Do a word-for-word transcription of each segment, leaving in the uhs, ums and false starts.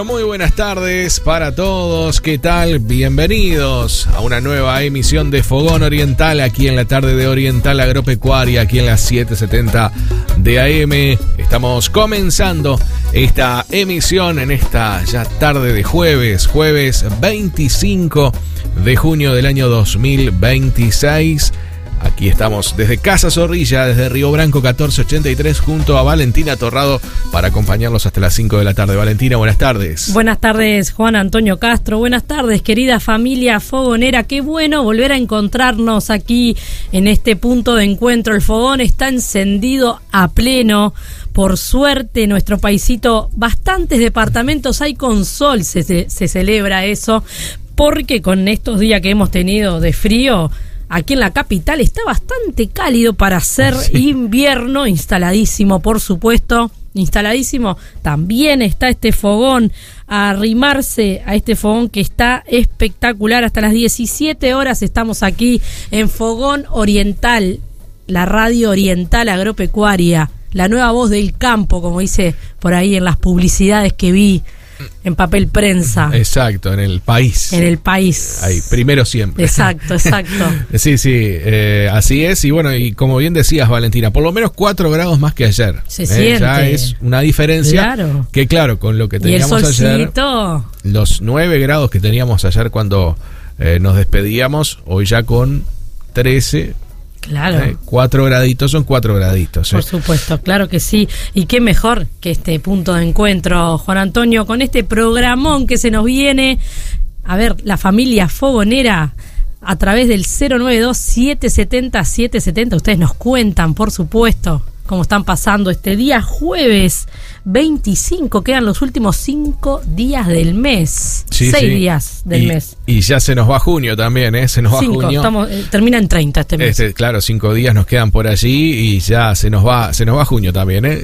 Muy buenas tardes para todos, ¿qué tal? Bienvenidos a una nueva emisión de Fogón Oriental aquí en la tarde de Oriental Agropecuaria, aquí en las siete setenta de A M. Estamos comenzando esta emisión en esta ya tarde de jueves, jueves veinticinco de junio del año dos mil veintiséis. Aquí estamos desde Casa Zorrilla, desde Río Branco catorce ochenta y tres, junto a Valentina Torrado para acompañarlos hasta las cinco de la tarde. Valentina, buenas tardes. Buenas tardes, Juan Antonio Castro. Buenas tardes, querida familia fogonera. Qué bueno volver a encontrarnos aquí en este punto de encuentro. El fogón está encendido a pleno. Por suerte, nuestro paisito, bastantes departamentos hay con sol, se, se, se celebra eso, porque con estos días que hemos tenido de frío, aquí en la capital está bastante cálido para ser sí. invierno, instaladísimo, por supuesto, instaladísimo. También está este fogón, a arrimarse a este fogón que está espectacular. Hasta las diecisiete horas estamos aquí en Fogón Oriental, la radio oriental agropecuaria, la nueva voz del campo, como dice por ahí en las publicidades que vi en papel prensa. Exacto, en el país. En el país. Ahí, primero siempre. Exacto, exacto. Sí, sí, eh, así es. Y bueno, y como bien decías, Valentina, por lo menos cuatro grados más que ayer. Se eh, siente. Ya es una diferencia. Claro. Que claro, con lo que teníamos ¿Y el solcito? ayer, los nueve grados que teníamos ayer cuando eh, nos despedíamos, hoy ya con trece. Claro. Eh, cuatro graditos son cuatro graditos. Eh. Por supuesto, claro que sí. Y qué mejor que este punto de encuentro, Juan Antonio, con este programón que se nos viene. A ver, la familia fogonera, a través del cero nueve dos, siete siete cero, siete siete cero. Ustedes nos cuentan, por supuesto, cómo están pasando este día jueves veinticinco. Quedan los últimos cinco días del mes. Sí, Seis sí. días del y, mes. Y ya se nos va junio también, ¿eh? Se nos Cinco, va junio. Estamos, eh, termina en treinta este mes. Este, claro, cinco días nos quedan por allí y ya se nos va, se nos va junio también, ¿eh?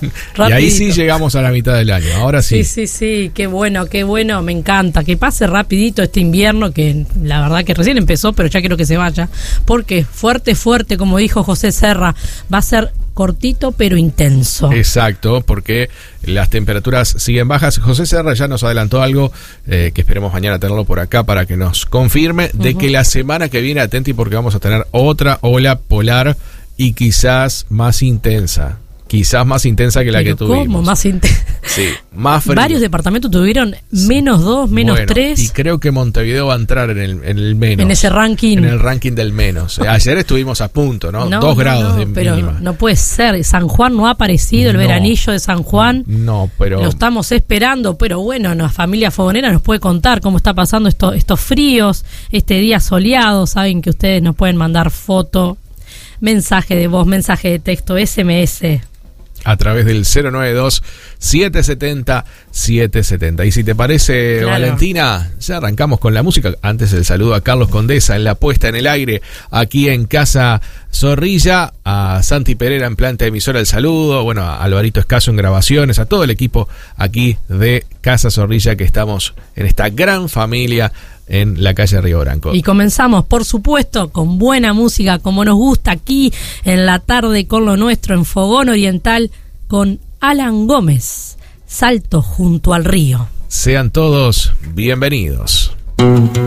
Y ahí sí llegamos a la mitad del año. Ahora sí. Sí, sí, sí. Qué bueno, qué bueno. Me encanta que pase rapidito este invierno, que la verdad que recién empezó, pero ya quiero que se vaya. Porque fuerte, fuerte, como dijo José Serra, va a ser cortito pero intenso. Exacto, porque las temperaturas siguen bajas. José Serra ya nos adelantó algo eh, que esperemos mañana tenerlo por acá para que nos confirme de uh-huh. que la semana que viene, atenti porque vamos a tener otra ola polar y quizás más intensa. Quizás más intensa que la ¿Pero que tuvimos. ¿Cómo? Más intensa. Sí, más frío. Varios departamentos tuvieron menos dos, menos bueno, tres. Y creo que Montevideo va a entrar en el, en el menos. En ese ranking. En el ranking del menos. Ayer estuvimos a punto, ¿no? no Dos no, grados no, de pero mínima. No puede ser. San Juan no ha aparecido, el no, veranillo de San Juan. No, pero... Lo estamos esperando, pero bueno, la familia fogonera nos puede contar cómo está pasando esto, estos fríos, este día soleado. Saben que ustedes nos pueden mandar foto, mensaje de voz, mensaje de texto, ese eme ese. A través del cero nueve dos, siete siete cero, siete siete cero. Y si te parece, claro, Valentina, ya arrancamos con la música. Antes el saludo a Carlos Condesa en la puesta en el aire aquí en Casa Zorrilla, a Santi Pereira en planta emisora el saludo, bueno, a Alvarito Escaso en grabaciones, a todo el equipo aquí de Casa Zorrilla que estamos en esta gran familia en la calle Río Branco. Y comenzamos, por supuesto, con buena música, como nos gusta aquí en la tarde con lo nuestro en Fogón Oriental, con Alan Gómez, Salto junto al río. Sean todos bienvenidos.